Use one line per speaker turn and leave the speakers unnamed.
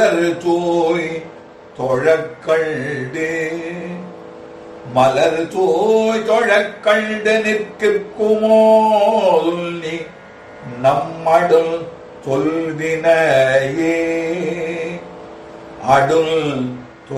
மலர் தூய் தொழக்கண்டு மலர் தூய் தொழக்கண்டு நிற்குமோ நீ நம்மடுல் தொல்வினையே அடுல்